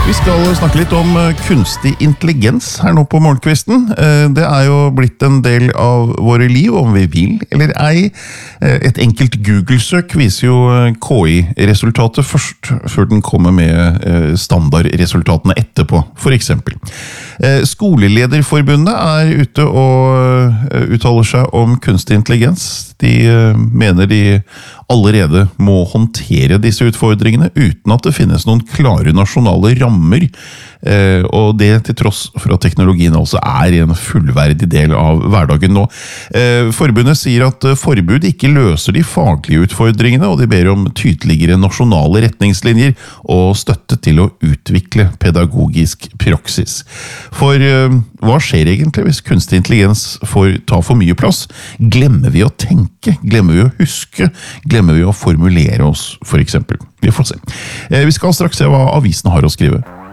Vi skal snakke litt om kunstig intelligens her nå på morgenkvisten. Det jo blitt en del av våre liv, om vi vil eller ei. Et enkelt Google-søk viser jo KI-resultatet først, før den kommer med standardresultatene etterpå, for eksempel. Skolelederforbundet ute og uttaler seg om kunstig intelligens. De mener de allerede må håndtere disse utfordringene uten at det finnes noen klare nasjonale rammer, og det til tross for at teknologien altså en fullverdig del av hverdagen nå. Forbundet sier at forbud ikke løser de faglige utfordringene, og de ber om tydeligere nasjonale retningslinjer og støtte til å utvikle pedagogisk praksis. For hva skjer egentlig hvis kunstig intelligens får ta for mye plass? Glemmer vi å tenke? Glemmer vi å huske? Glemmer vi å formulere oss, for eksempel? Vi får se. Vi skal straks se hva avisen har å skrive.